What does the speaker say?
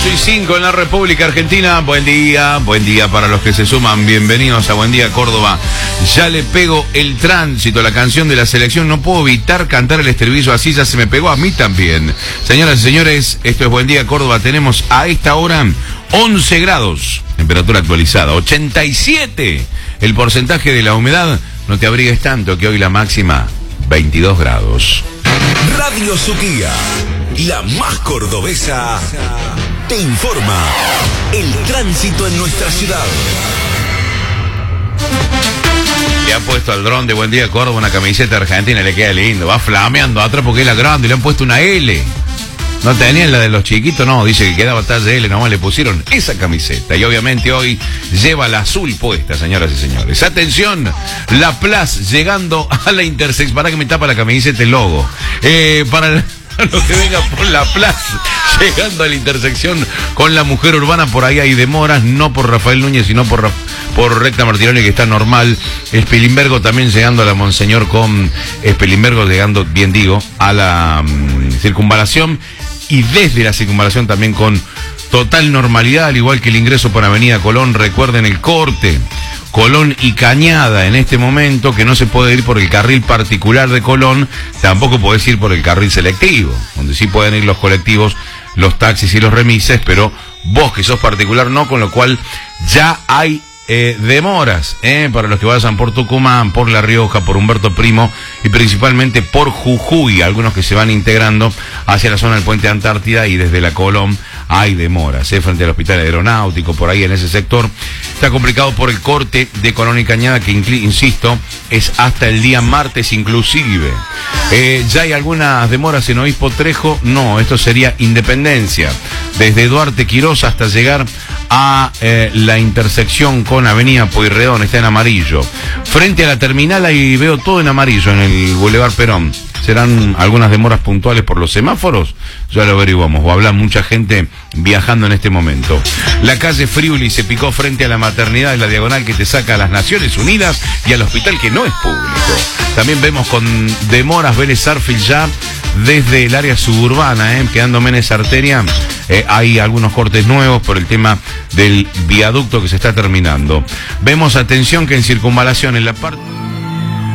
8:05 en la República Argentina. Buen día para los que se suman. Bienvenidos a Buen Día Córdoba. Ya le pego el tránsito, la canción de la selección. No puedo evitar cantar el estribillo así, ya se me pegó a mí también. Señoras y señores, esto es Buen Día Córdoba. Tenemos a esta hora 11 grados, temperatura actualizada, 87 el porcentaje de la humedad. No te abrigues tanto, que hoy la máxima 22 grados. Radio Suquía, la más cordobesa, te informa el tránsito en nuestra ciudad. Le han puesto al dron de Buen Día Córdoba una camiseta argentina, le queda lindo, va flameando atrás porque es la grande, le han puesto una L. No tenían la de los chiquitos, no, dice que quedaba talla L, nomás le pusieron esa camiseta. Y obviamente hoy lleva la azul puesta, señoras y señores. Atención, La Plaza llegando a la intersección. Para que me tapa la camiseta el logo. Para los que vengan por La Plaza, llegando a la intersección con la Mujer Urbana, por ahí hay demoras, no por Rafael Núñez, sino por Recta Martironi, que está normal. Spilimbergo también llegando a la Monseñor con Spilimbergo llegando, bien digo, a la circunvalación. Y desde la circunvalación también con total normalidad, al igual que el ingreso por Avenida Colón. Recuerden el corte Colón y Cañada en este momento, que no se puede ir por el carril particular de Colón, tampoco podés ir por el carril selectivo, donde sí pueden ir los colectivos, los taxis y los remises, pero vos que sos particular no, con lo cual ya hay demoras para los que vayan por Tucumán, por La Rioja, por Humberto Primo y principalmente por Jujuy, algunos que se van integrando hacia la zona del Puente Antártida, y desde la Colón hay demoras frente al Hospital Aeronáutico, por ahí en ese sector. Está complicado por el corte de Colón y Cañada, que insisto, es hasta el día martes inclusive. Ya hay algunas demoras en Obispo Trejo, no, esto sería Independencia, desde Duarte Quirós hasta llegar a la intersección con Avenida Pueyrredón, está en amarillo. Frente a la terminal ahí veo todo en amarillo en el Boulevard Perón. ¿Serán algunas demoras puntuales por los semáforos? Ya lo averiguamos, o habla mucha gente viajando en este momento. La calle Friuli se picó frente a la maternidad de la diagonal que te saca a las Naciones Unidas y al hospital que no es público. También vemos con demoras Vélez Sarsfield ya desde el área suburbana, quedando Menes Arteria. Hay algunos cortes nuevos por el tema del viaducto que se está terminando. Vemos, atención, que en circunvalación en la parte...